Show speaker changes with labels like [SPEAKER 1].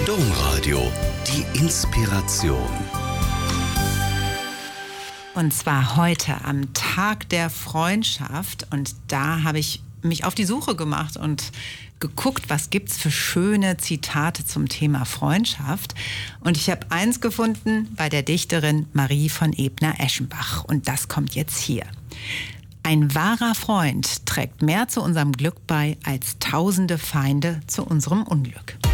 [SPEAKER 1] Domradio, die Inspiration.
[SPEAKER 2] Und zwar heute am Tag der Freundschaft. Und da habe ich mich auf die Suche gemacht und geguckt, was gibt's für schöne Zitate zum Thema Freundschaft. Und ich habe eins gefunden bei der Dichterin Marie von Ebner-Eschenbach. Und das kommt jetzt hier. Ein wahrer Freund trägt mehr zu unserem Glück bei als tausende Feinde zu unserem Unglück.